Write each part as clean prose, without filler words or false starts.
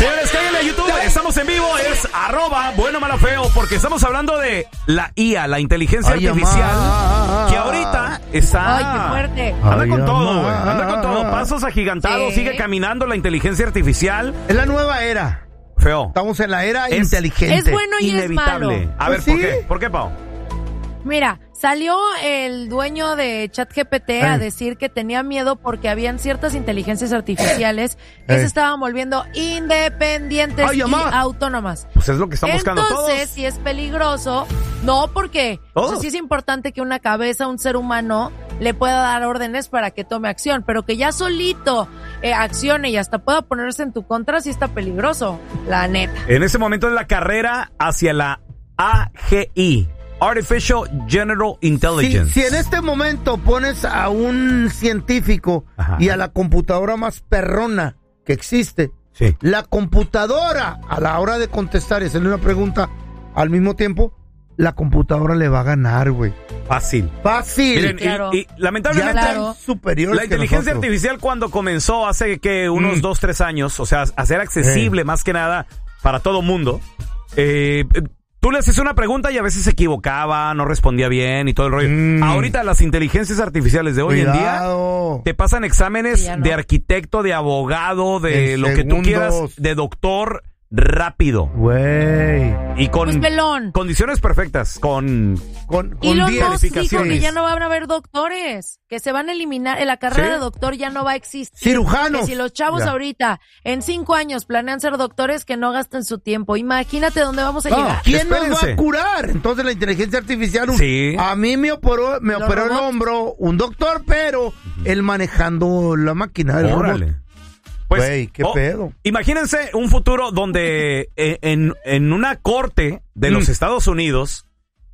Señores, cáiganle a YouTube, estamos en vivo, es @buenomalofeo, porque estamos hablando de la IA, la inteligencia artificial, que ahorita está... ¡Ay, qué fuerte! Anda con todo, güey, anda con todo, pasos agigantados, sigue caminando la inteligencia artificial. Es la nueva era. Feo. Estamos en la era inteligente. Es bueno y inevitable. es malo. A ver, Pues ¿por sí. qué? ¿Por qué, Pau? Mira, salió el dueño de ChatGPT a decir que tenía miedo porque habían ciertas inteligencias artificiales que se estaban volviendo independientes y autónomas. Pues es lo que están buscando todos. Entonces, si es peligroso, no, porque sí es importante que una cabeza, un ser humano, le pueda dar órdenes para que tome acción, pero que ya solito accione y hasta pueda ponerse en tu contra, sí está peligroso, la neta. En ese momento es la carrera hacia la AGI. Artificial General Intelligence. Si en este momento pones a un científico y a la computadora más perrona que existe, la computadora a la hora de contestar y hacerle una pregunta al mismo tiempo, la computadora le va a ganar, güey. Fácil. Miren, y lamentablemente superior la inteligencia artificial cuando comenzó hace que unos 2-3 años, o sea, a ser accesible más que nada para todo mundo, tú le haces una pregunta y a veces se equivocaba, no respondía bien y todo el rollo. Ahorita las inteligencias artificiales de hoy en día te pasan exámenes de arquitecto, de abogado, de lo que tú quieras, de doctor, rápido. Güey. Y con pues pelón. Condiciones perfectas, con Elon Musk dijo calificaciones. que ya no van a haber doctores, que se van a eliminar, la carrera de doctor ya no va a existir. Cirujanos. Que si los chavos ahorita, en 5 años, planean ser doctores, que no gasten su tiempo. Imagínate dónde vamos a llegar. ¿Quién nos va a curar? Entonces la inteligencia artificial, a mí me operó el hombro un doctor, pero él manejando la máquina. Órale. Pues, güey, qué pedo. Imagínense un futuro donde en una corte de los Estados Unidos,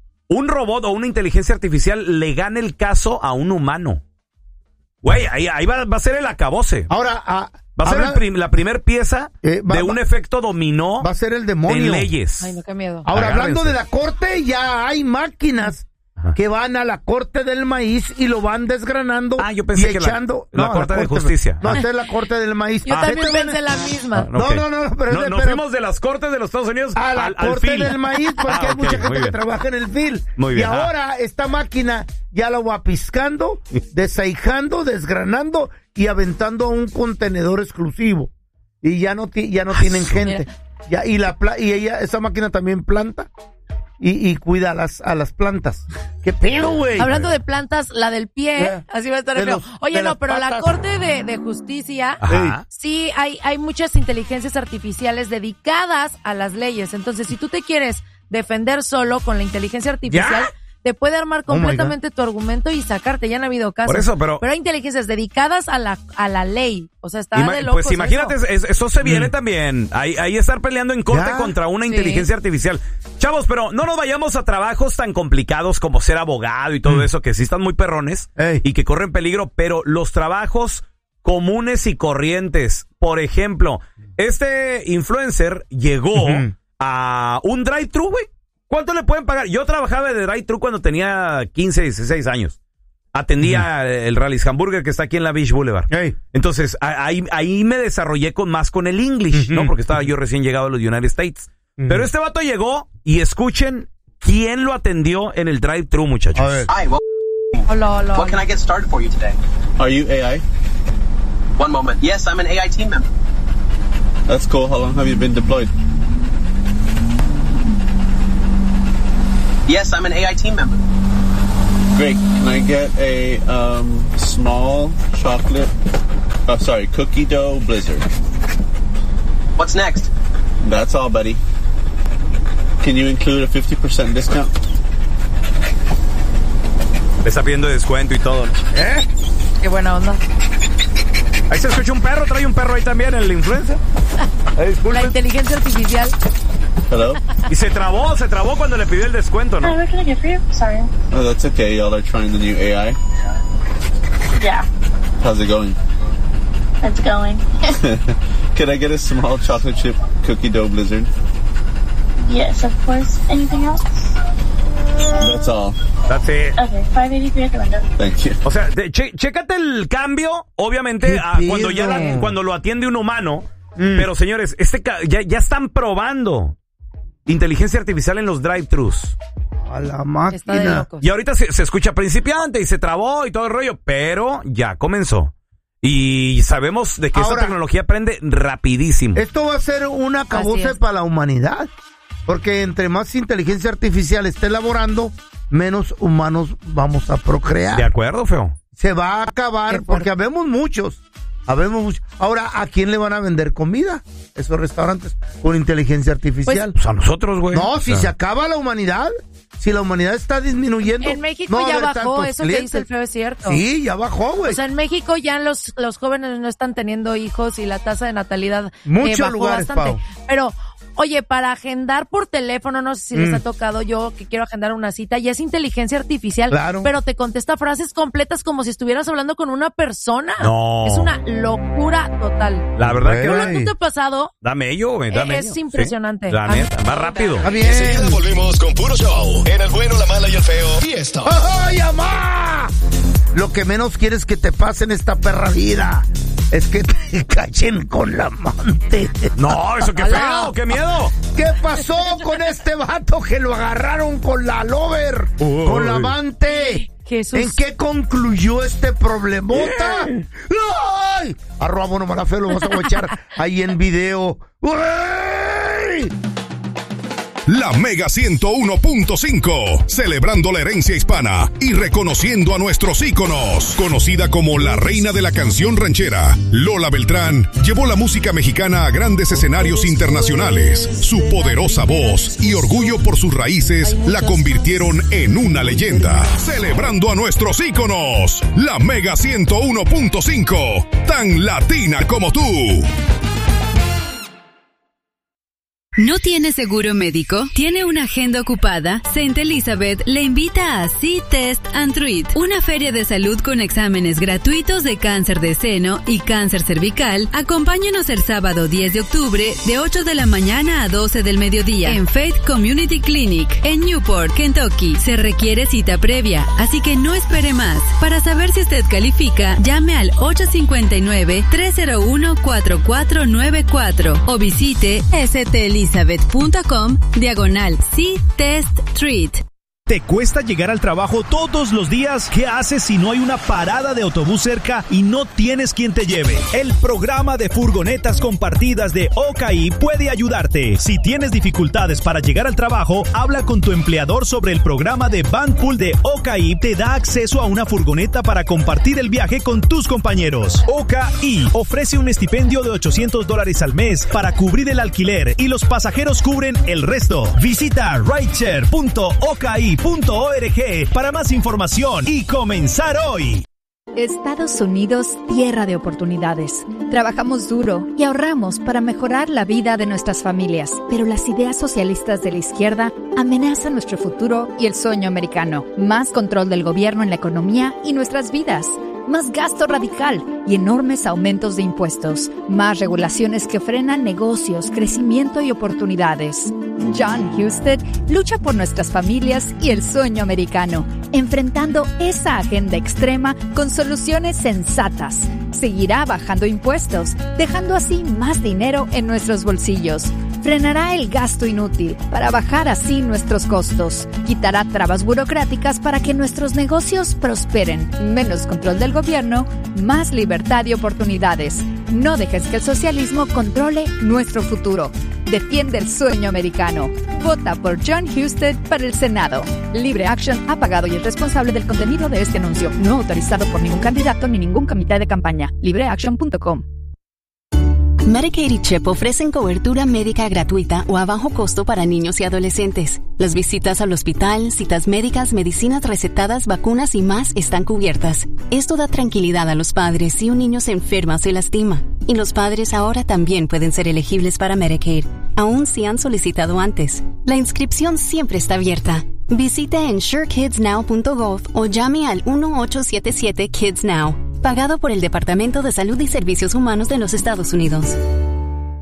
un robot o una inteligencia artificial le gane el caso a un humano. Güey, ahí va a ser el acabose. Ahora, va a ser la primer pieza de un efecto dominó. Va a ser el demonio. De leyes. Ay, no, qué miedo. Ahora, hablando de la corte, ya hay máquinas que van a la corte del maíz y lo van desgranando yo pensé y que echando. la corte de justicia. No, esta es la corte del maíz. Yo también pensé la misma. No, pero nos fuimos de las cortes de los Estados Unidos a la corte del maíz, porque hay mucha gente que trabaja en el fil. Muy bien. Y ahora esta máquina ya lo va piscando, desaijando, desgranando y aventando a un contenedor exclusivo. Y ya no tienen gente. Ya, esa máquina también planta. Y cuida a las plantas. ¿Qué pedo, güey? Hablando de plantas, la del pie, así va a estar el feo. Oye, no, pero la Corte de Justicia, sí hay muchas inteligencias artificiales dedicadas a las leyes. Entonces, si tú te quieres defender solo con la inteligencia artificial, te puede armar completamente tu argumento y sacarte. Ya han habido casos. Por eso, pero hay inteligencias dedicadas a la ley. O sea, está de locos. Pues imagínate, eso se viene también. Ahí estar peleando en corte contra una inteligencia artificial. Chavos, pero no nos vayamos a trabajos tan complicados como ser abogado y todo eso, que sí están muy perrones y que corren peligro, pero los trabajos comunes y corrientes. Por ejemplo, este influencer llegó a un drive-thru, güey. ¿Cuánto le pueden pagar? Yo trabajaba de drive-thru cuando tenía 15, 16 años. Atendía el Rally's Hamburger que está aquí en la Beach Boulevard. Entonces, ahí me desarrollé más con el English, ¿no? Porque estaba yo recién llegado a los United States. Pero este vato llegó y escuchen quién lo atendió en el drive-thru, muchachos. Hi, hola. What can I get started for you today? Are you AI? One moment. Yes, I'm an AI team member. That's cool. How long have you been deployed? Yes, I'm an AI team member. Great. Can I get a small cookie dough blizzard? What's next? That's all, buddy. Can you include a 50% discount? Le está pidiendo descuento y todo, ¿no? Qué buena onda. Ahí se escucha un perro, trae un perro ahí también, el influencer. La inteligencia artificial. Hello? Y se trabó cuando le pidió el descuento, ¿no? What can I get for you? Sorry. Oh, that's okay. Y'all are trying the new AI. Yeah. How's it going? It's going. Can I get a small chocolate chip cookie dough blizzard? Yes, of course. Anything else? That's all. That's it. Okay, $5.83 at the window. Thank you. O sea, chécate el cambio, obviamente, cuando lo atiende un humano. Pero señores, ya están probando inteligencia artificial en los drive-thrus. A la máquina. Y ahorita se escucha principiante y se trabó y todo el rollo, pero ya comenzó. Y sabemos de que esta tecnología aprende rapidísimo. Esto va a ser un acabose para la humanidad. Porque entre más inteligencia artificial esté elaborando, menos humanos vamos a procrear. De acuerdo, feo. Se va a acabar porque habemos muchos. Ahora, ¿a quién le van a vender comida? Esos restaurantes con inteligencia artificial. Pues a nosotros, güey. No, si se acaba la humanidad, si la humanidad está disminuyendo. En México ya bajó, eso que dice el feo es cierto. Sí, ya bajó, güey. O sea, en México ya los jóvenes no están teniendo hijos y la tasa de natalidad muchos bajó bastante. Pau. Pero oye, para agendar por teléfono, no sé si les ha tocado yo que quiero agendar una cita, y es inteligencia artificial, pero te contesta frases completas como si estuvieras hablando con una persona. No. Es una locura total. La verdad que ¿No te ha pasado? Dame ello, güey, Es impresionante. Sí. La neta, más rápido. Está bien. Enseguida volvemos con puro show en El Bueno, la Mala y el Feo. Fiesta. ¡Ay, mamá! Lo que menos quieres que te pase en esta perra vida es que te cachen con la amante. No, eso qué feo, qué miedo. ¿Qué pasó con este vato que lo agarraron con la lover, con la amante? Jesús. ¿En qué concluyó este problemota? ¡Ay! Arroba Bueno Mala Feo, lo vamos a guachar ahí en video. ¡Uy! La Mega 101.5, celebrando la herencia hispana y reconociendo a nuestros íconos. Conocida como la reina de la canción ranchera, Lola Beltrán llevó la música mexicana a grandes escenarios internacionales. Su poderosa voz y orgullo por sus raíces la convirtieron en una leyenda. Celebrando a nuestros íconos, la Mega 101.5, tan latina como tú. ¿No tiene seguro médico? ¿Tiene una agenda ocupada? St. Elizabeth le invita a C-Test and Treat, una feria de salud con exámenes gratuitos de cáncer de seno y cáncer cervical. Acompáñenos el sábado 10 de octubre de 8 de la mañana a 12 del mediodía en Faith Community Clinic en Newport, Kentucky. Se requiere cita previa, así que no espere más. Para saber si usted califica, llame al 859-301-4494 o visite stelizabeth.com/C-Test-Treat. ¿Te cuesta llegar al trabajo todos los días? ¿Qué haces si no hay una parada de autobús cerca y no tienes quien te lleve? El programa de furgonetas compartidas de OCAI puede ayudarte. Si tienes dificultades para llegar al trabajo, habla con tu empleador sobre el programa de Van Pool de OCAI. Te da acceso a una furgoneta para compartir el viaje con tus compañeros. OCAI ofrece un estipendio de $800 al mes para cubrir el alquiler y los pasajeros cubren el resto. Visita rideshare.okai.org para más información y comenzar hoy. Estados Unidos, tierra de oportunidades. Trabajamos duro y ahorramos para mejorar la vida de nuestras familias, pero las ideas socialistas de la izquierda amenazan nuestro futuro y el sueño americano. Más control del gobierno en la economía y nuestras vidas. Más gasto radical y enormes aumentos de impuestos. Más regulaciones que frenan negocios, crecimiento y oportunidades. John Husted lucha por nuestras familias y el sueño americano, enfrentando esa agenda extrema con soluciones sensatas. Seguirá bajando impuestos, dejando así más dinero en nuestros bolsillos. Frenará el gasto inútil para bajar así nuestros costos. Quitará trabas burocráticas para que nuestros negocios prosperen. Menos control del gobierno, más libertad y oportunidades. No dejes que el socialismo controle nuestro futuro. Defiende el sueño americano. Vota por John Husted para el Senado. Libre Action ha pagado y es responsable del contenido de este anuncio. No autorizado por ningún candidato ni ningún comité de campaña. LibreAction.com. Medicaid y CHIP ofrecen cobertura médica gratuita o a bajo costo para niños y adolescentes. Las visitas al hospital, citas médicas, medicinas recetadas, vacunas y más están cubiertas. Esto da tranquilidad a los padres si un niño se enferma o se lastima. Y los padres ahora también pueden ser elegibles para Medicaid, aun si han solicitado antes. La inscripción siempre está abierta. Visite EnsureKidsNow.gov o llame al 1-877-KIDS-NOW. Pagado por el Departamento de Salud y Servicios Humanos de los Estados Unidos.